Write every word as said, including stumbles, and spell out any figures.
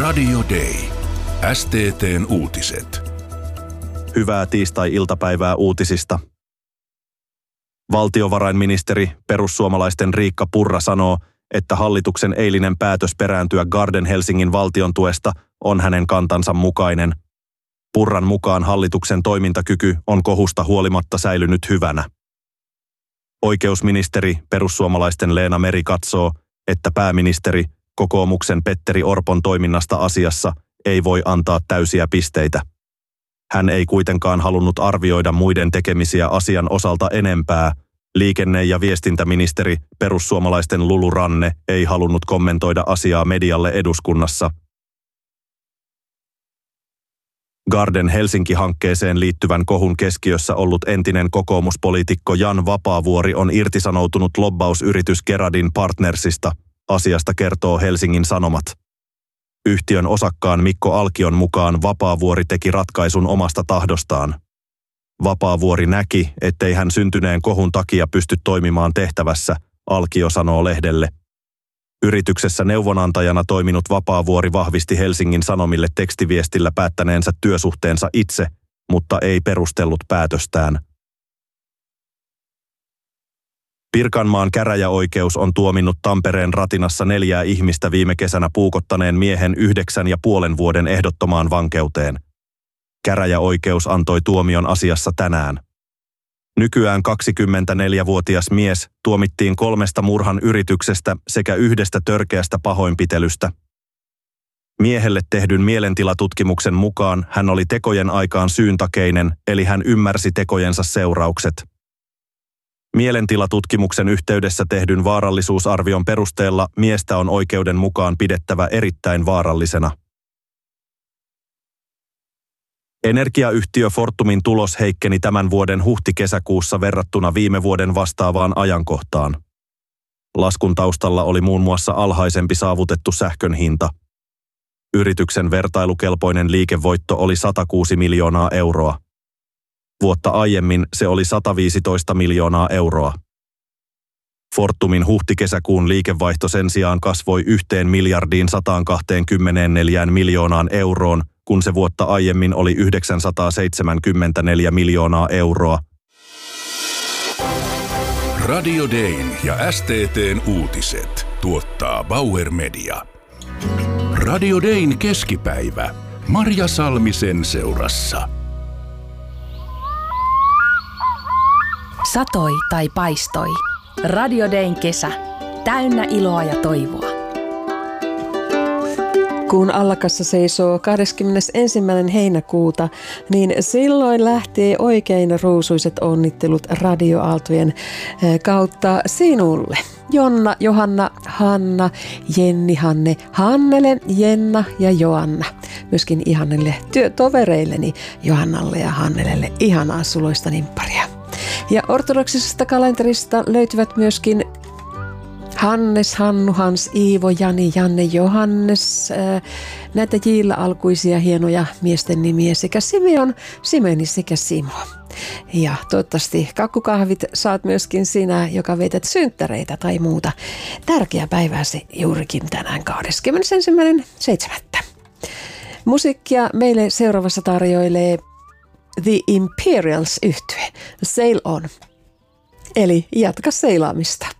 Radio Day. S T T:n uutiset. Hyvää tiistai-iltapäivää uutisista. Valtiovarainministeri perussuomalaisten Riikka Purra sanoo, että hallituksen eilinen päätös perääntyä Garden Helsingin valtion tuesta on hänen kantansa mukainen. Purran mukaan hallituksen toimintakyky on kohusta huolimatta säilynyt hyvänä. Oikeusministeri perussuomalaisten Leena Meri katsoo, että pääministeri kokoomuksen Petteri Orpon toiminnasta asiassa ei voi antaa täysiä pisteitä. Hän ei kuitenkaan halunnut arvioida muiden tekemisiä asian osalta enempää. Liikenne- ja viestintäministeri perussuomalaisten Lulu Ranne ei halunnut kommentoida asiaa medialle eduskunnassa. Garden Helsinki-hankkeeseen liittyvän kohun keskiössä ollut entinen kokoomuspoliitikko Jan Vapaavuori on irtisanoutunut lobbausyritys Keradin Partnersista. Asiasta kertoo Helsingin Sanomat. Yhtiön osakkaan Mikko Alkion mukaan Vapaavuori teki ratkaisun omasta tahdostaan. Vapaavuori näki, ettei hän syntyneen kohun takia pysty toimimaan tehtävässä, Alkio sanoo lehdelle. Yrityksessä neuvonantajana toiminut Vapaavuori vahvisti Helsingin Sanomille tekstiviestillä päättäneensä työsuhteensa itse, mutta ei perustellut päätöstään. Pirkanmaan käräjäoikeus on tuominnut Tampereen Ratinassa neljää ihmistä viime kesänä puukottaneen miehen yhdeksän ja puolen vuoden ehdottomaan vankeuteen. Käräjäoikeus antoi tuomion asiassa tänään. Nykyään kaksikymmentäneljävuotias mies tuomittiin kolmesta murhan yrityksestä sekä yhdestä törkeästä pahoinpitelystä. Miehelle tehdyn mielentilatutkimuksen mukaan hän oli tekojen aikaan syyntakeinen, eli hän ymmärsi tekojensa seuraukset. Mielentilatutkimuksen yhteydessä tehdyn vaarallisuusarvion perusteella miestä on oikeuden mukaan pidettävä erittäin vaarallisena. Energiayhtiö Fortumin tulos heikkeni tämän vuoden huhti-kesäkuussa verrattuna viime vuoden vastaavaan ajankohtaan. Laskun taustalla oli muun muassa alhaisempi saavutettu sähkön hinta. Yrityksen vertailukelpoinen liikevoitto oli sata kuusi miljoonaa euroa. Vuotta aiemmin se oli sata viisitoista miljoonaa euroa. Fortumin huhti-kesäkuun liikevaihto sen sijaan kasvoi yhteen miljardiin sata kaksikymmentäneljä miljoonaan euroon, kun se vuotta aiemmin oli yhdeksänsataaseitsemänkymmentäneljä miljoonaa euroa. Radio Dayn ja S T T:n uutiset tuottaa Bauer Media. Radio Dayn keskipäivä. Marja Salmisen seurassa. Satoi tai paistoi. Radio Dayn kesä. Täynnä iloa ja toivoa. Kun allakassa seisoo kahdeskymmenesensimmäinen heinäkuuta, niin silloin lähtee oikein ruusuiset onnittelut radioaaltojen kautta sinulle. Jonna, Johanna, Hanna, Jenni, Hanne, Hannele, Jenna ja Joanna. Myöskin ihanille työtovereilleni Johannalle ja Hannelelle ihanaa suloista nimpparia. Ja ortodoksisesta kalenterista löytyvät myöskin Hannes, Hannu, Hans, Iivo, Jani, Janne, Johannes, ää, näitä Jillä alkuisia hienoja miesten nimiä sekä Simeon, Simeni sekä Simo. Ja toivottavasti kakkukahvit saat myöskin sinä, joka veität synttäreitä tai muuta tärkeää päivääsi juurikin tänään kahdeskymmenesensimmäinen seitsemättä Musiikkia meille seuraavassa tarjoilee The Imperials -yhtye, Sail On, eli jatka seilaamista.